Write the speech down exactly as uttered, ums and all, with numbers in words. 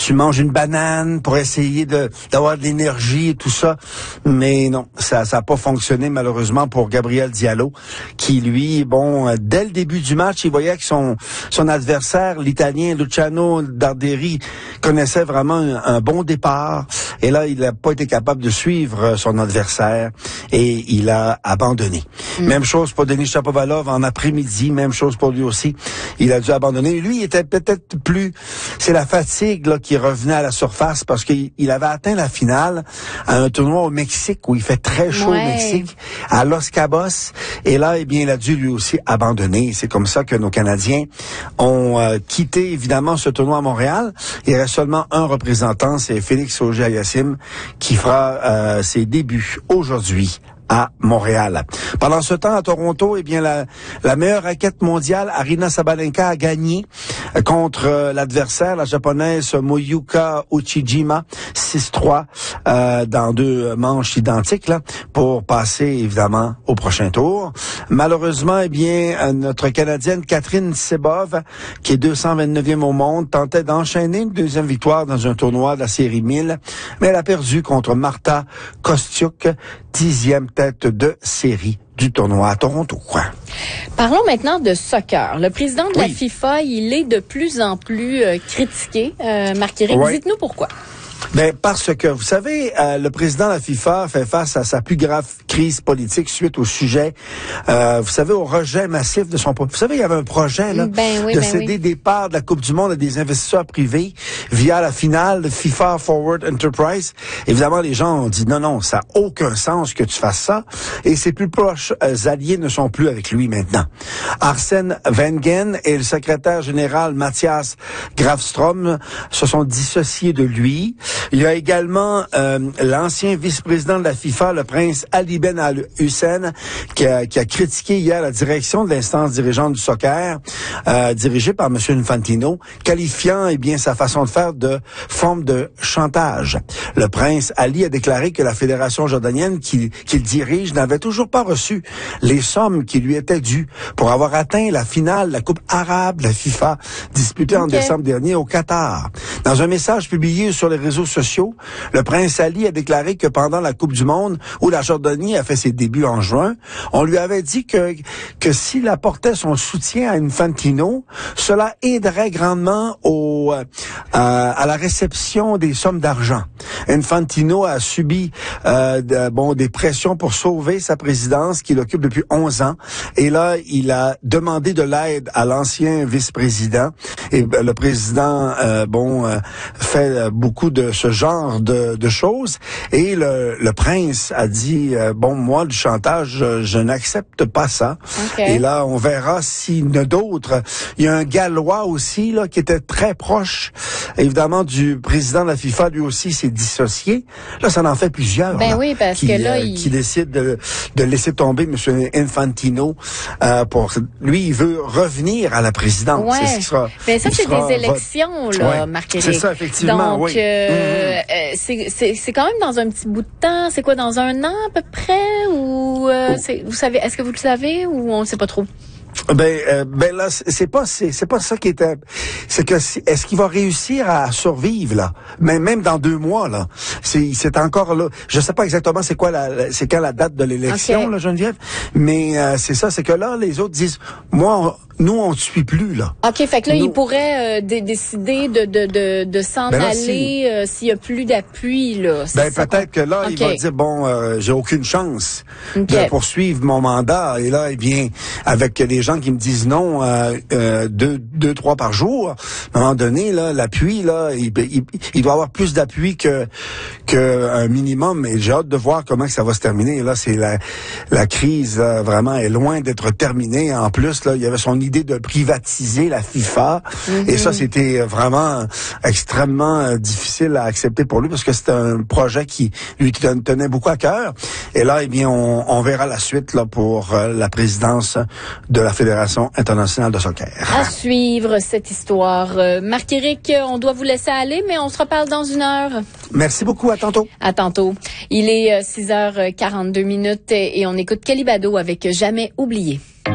tu manges une banane pour essayer de d'avoir de l'énergie et tout ça. Mais non, ça ça a pas fonctionné malheureusement pour Gabriel Diallo, qui lui, bon, euh, dès le début du match, il voyait que son son adversaire, l'Italien Luciano Darderi, connaissait vraiment un, un bon départ. Et là, il n'a pas été capable de suivre son adversaire et il a abandonné. Mm. Même chose pour Denis Shapovalov en après-midi, même chose pour lui aussi. Il a dû abandonner. Lui, il était peut-être plus... C'est la fatigue là qui revenait à la surface parce qu'il il avait atteint la finale à un tournoi au Mexique où il fait très chaud ouais. au Mexique, à Los Cabos. Et là, eh bien, il a dû lui aussi abandonner. C'est comme ça que nos Canadiens ont euh, quitté, évidemment, ce tournoi à Montréal. Il reste seulement un représentant, c'est Félix Auger-Aliassime, qui fera euh, ses débuts aujourd'hui à Montréal. Pendant ce temps, à Toronto, eh bien, la, la meilleure raquette mondiale, Aryna Sabalenka, a gagné euh, contre euh, l'adversaire, la japonaise Moyuka Uchijima, six trois, euh, dans deux manches identiques, là, pour passer, évidemment, au prochain tour. Malheureusement, eh bien, euh, notre Canadienne Catherine Sebov, qui est deux cent vingt-neuvième au monde, tentait d'enchaîner une deuxième victoire dans un tournoi de la série mille, mais elle a perdu contre Marta Kostyuk, dixième tête de série du tournoi à Toronto. Quoi. Parlons maintenant de soccer. Le président de oui. la FIFA, il est de plus en plus euh, critiqué. Euh, Marc-Éric, oui. dites-nous pourquoi. Ben parce que, vous savez, euh, le président de la FIFA fait face à sa plus grave crise politique suite au sujet, euh, vous savez, au rejet massif de son... Vous savez, il y avait un projet là ben oui, de ben céder oui. des parts de la Coupe du Monde à des investisseurs privés via la finale de FIFA Forward Enterprise. Évidemment, les gens ont dit non, non, ça n'a aucun sens que tu fasses ça. Et ses plus proches euh, alliés ne sont plus avec lui maintenant. Arsène Wenger et le secrétaire général Mathias Grafström se sont dissociés de lui. Il y a également euh, l'ancien vice-président de la FIFA, le prince Ali Ben Al-Hussein, qui a, qui a critiqué hier la direction de l'instance dirigeante du soccer, euh, dirigée par M. Infantino, qualifiant eh bien sa façon de faire de forme de chantage. Le prince Ali a déclaré que la fédération jordanienne qu'il qu'il dirige n'avait toujours pas reçu les sommes qui lui étaient dues pour avoir atteint la finale de la Coupe arabe de la FIFA, disputée okay. en décembre dernier au Qatar. Dans un message publié sur les réseaux sociaux, le prince Ali a déclaré que pendant la Coupe du Monde, où la Jordanie a fait ses débuts en juin, on lui avait dit que que s'il apportait son soutien à Infantino, cela aiderait grandement au euh, à la réception des sommes d'argent. Infantino a subi euh, de, bon des pressions pour sauver sa présidence qu'il occupe depuis onze ans, et là il a demandé de l'aide à l'ancien vice-président, et euh, le président euh, bon euh, fait beaucoup de ce genre de, de choses, et le, le prince a dit euh, bon, moi le chantage je, je n'accepte pas ça. Okay. Et là on verra s'il y en a d'autres. Il y a un Gallois aussi là qui était très proche évidemment du président de la FIFA, lui aussi s'est dissocié. Là ça en fait plusieurs. Ben là, oui, parce qui, que là euh, il... qui décide de, de laisser tomber M. Infantino euh, pour lui il veut revenir à la présidence. Ouais. C'est ce qui sera, mais ça c'est sera, des élections va... là, ouais. Marc-Éric. C'est ça effectivement. Donc oui. euh, mm-hmm. euh, c'est c'est c'est quand même dans un petit bout de temps. C'est quoi, dans un an à peu près, ou euh, oh. c'est, vous savez, est-ce que vous le savez ou on ne sait pas trop? Ben, euh, ben là, c'est pas, c'est, c'est pas ça qui était. C'est que est-ce qu'il va réussir à survivre là, même même dans deux mois là. C'est, c'est encore là. Je sais pas exactement c'est quoi la, c'est quand la date de l'élection okay. là, Geneviève. Mais euh, c'est ça, c'est que là, les autres disent, moi, on, nous on ne suit plus là. Ok, fait que là, nous, il pourrait euh, d- décider de de de, de s'en ben là, aller si, euh, s'il y a plus d'appui là. Ben peut-être que là, okay. il va dire bon, euh, j'ai aucune chance okay. de poursuivre mon mandat. Et là, eh bien, avec les gens qui me disent non, euh, euh, deux, deux, trois par jour, à un moment donné, là, l'appui, là, il, il, il doit avoir plus d'appui que que un minimum. Et j'ai hâte de voir comment que ça va se terminer. Et là, c'est la la crise là, vraiment est loin d'être terminée. En plus, là, il y avait son idée de privatiser la FIFA, mm-hmm. et ça, c'était vraiment extrêmement euh, difficile à accepter pour lui parce que c'était un projet qui lui tenait beaucoup à cœur. Et là, eh bien, on, on verra la suite là pour euh, la présidence de la Fédération internationale de soccer. À suivre cette histoire. Euh, Marc-Éric, on doit vous laisser aller, mais on se reparle dans une heure. Merci beaucoup. À tantôt. À tantôt. Il est euh, six heures quarante-deux minutes et on écoute Kelly Bado avec Jamais oublié.